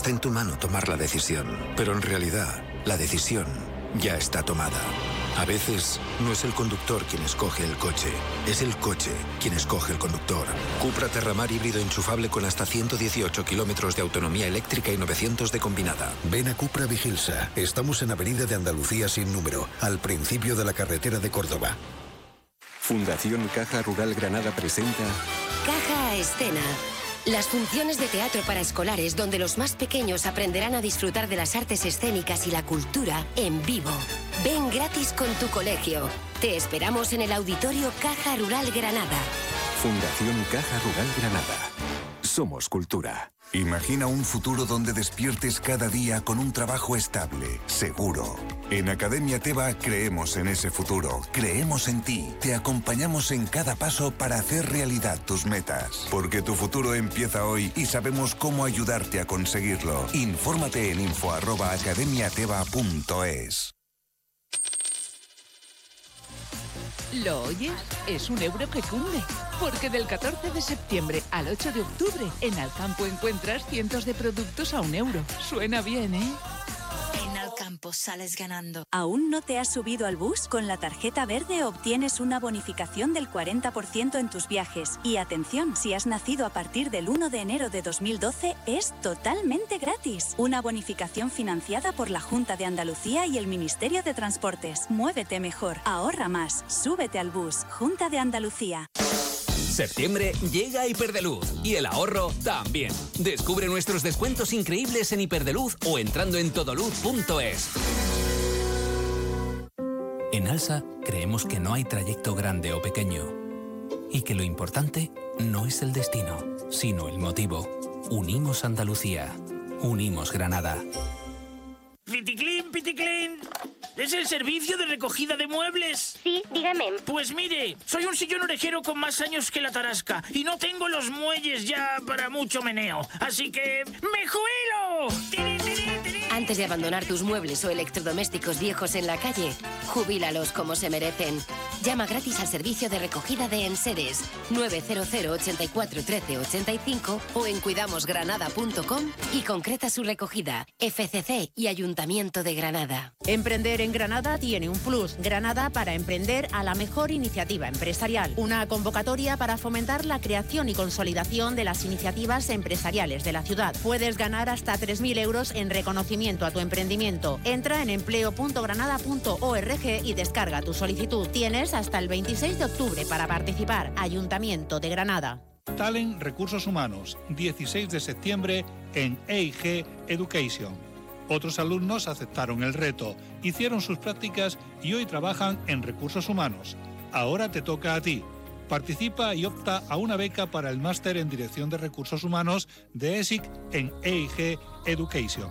Está en tu mano tomar la decisión, pero en realidad, la decisión ya está tomada. A veces, no es el conductor quien escoge el coche, es el coche quien escoge el conductor. Cupra Terramar híbrido enchufable con hasta 118 kilómetros de autonomía eléctrica y 900 de combinada. Ven a Cupra Vigilsa. Estamos en Avenida de Andalucía sin número, al principio de la carretera de Córdoba. Fundación Caja Rural Granada presenta Caja a Escena. Las funciones de teatro para escolares donde los más pequeños aprenderán a disfrutar de las artes escénicas y la cultura en vivo. Ven gratis con tu colegio. Te esperamos en el Auditorio Caja Rural Granada. Fundación Caja Rural Granada. Somos cultura. Imagina un futuro donde despiertes cada día con un trabajo estable, seguro. En Academia Teva creemos en ese futuro, creemos en ti, te acompañamos en cada paso para hacer realidad tus metas. Porque tu futuro empieza hoy y sabemos cómo ayudarte a conseguirlo. Infórmate en info@academiateva.es. ¿Lo oyes? Es un euro que cunde. Porque del 14 de septiembre al 8 de octubre, en Alcampo encuentras cientos de productos a €1. Suena bien, ¿eh? En Alcampo sales ganando. ¿Aún no te has subido al bus? Con la tarjeta verde obtienes una bonificación del 40% en tus viajes. Y atención, si has nacido a partir del 1 de enero de 2012, es totalmente gratis. Una bonificación financiada por la Junta de Andalucía y el Ministerio de Transportes. Muévete mejor, ahorra más, súbete al bus. Junta de Andalucía. Septiembre llega a Hiperdeluz y el ahorro también. Descubre nuestros descuentos increíbles en Hiperdeluz o entrando en todoluz.es. En Alsa creemos que no hay trayecto grande o pequeño y que lo importante no es el destino, sino el motivo. Unimos Andalucía. Unimos Granada. Piticlin, Piticlin. ¿Es el servicio de recogida de muebles? Sí, dígame. Pues mire, soy un sillón orejero con más años que la tarasca y no tengo los muelles ya para mucho meneo. Así que ¡me jubilo! ¡Tiri, tiri, tiri! Antes de abandonar tus muebles o electrodomésticos viejos en la calle, jubílalos como se merecen. Llama gratis al servicio de recogida de enseres 900 84 13 85 o en cuidamosgranada.com y concreta su recogida. FCC y Ayuntamiento de Granada. Emprender en Granada tiene un plus. Granada para emprender a la mejor iniciativa empresarial. Una convocatoria para fomentar la creación y consolidación de las iniciativas empresariales de la ciudad. Puedes ganar hasta 3.000 euros en reconocimiento a tu emprendimiento. Entra en empleo.granada.org y descarga tu solicitud. Tienes hasta el 26 de octubre para participar. Ayuntamiento de Granada. Talent Recursos Humanos, 16 de septiembre en EIG Education. Otros alumnos aceptaron el reto, hicieron sus prácticas y hoy trabajan en recursos humanos. Ahora te toca a ti. Participa y opta a una beca para el máster en Dirección de Recursos Humanos de ESIC en EIG Education.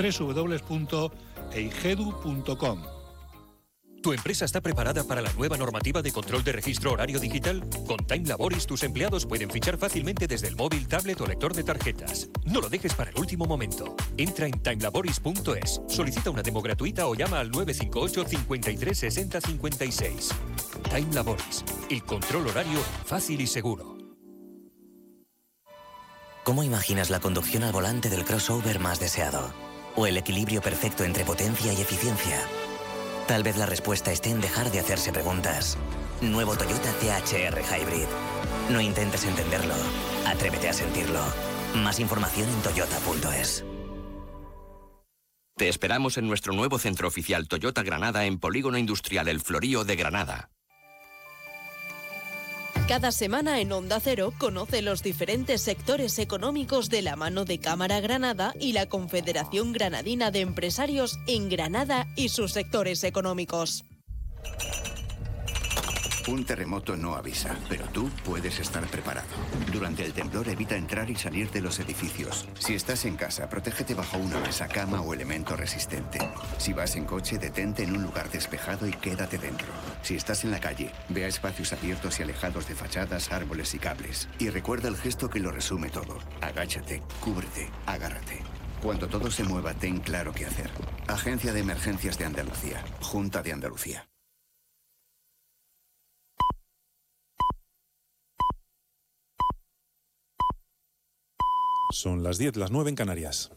www.eigedu.com. ¿Tu empresa está preparada para la nueva normativa de control de registro horario digital? Con Time Laboris tus empleados pueden fichar fácilmente desde el móvil, tablet o lector de tarjetas. No lo dejes para el último momento. Entra en timelaboris.es, solicita una demo gratuita o llama al 958 53 60 56. Time Laboris, el control horario fácil y seguro. ¿Cómo imaginas la conducción al volante del crossover más deseado? ¿O el equilibrio perfecto entre potencia y eficiencia? Tal vez la respuesta esté en dejar de hacerse preguntas. Nuevo Toyota THR Hybrid. No intentes entenderlo, atrévete a sentirlo. Más información en toyota.es. Te esperamos en nuestro nuevo centro oficial Toyota Granada en Polígono Industrial El Florío de Granada. Cada semana en Onda Cero conoce los diferentes sectores económicos de la mano de Cámara Granada y la Confederación Granadina de Empresarios en Granada y sus sectores económicos. Un terremoto no avisa, pero tú puedes estar preparado. Durante el temblor evita entrar y salir de los edificios. Si estás en casa, protégete bajo una mesa, cama o elemento resistente. Si vas en coche, detente en un lugar despejado y quédate dentro. Si estás en la calle, ve a espacios abiertos y alejados de fachadas, árboles y cables. Y recuerda el gesto que lo resume todo. Agáchate, cúbrete, agárrate. Cuando todo se mueva, ten claro qué hacer. Agencia de Emergencias de Andalucía. Junta de Andalucía. Son las 10, las 9 en Canarias.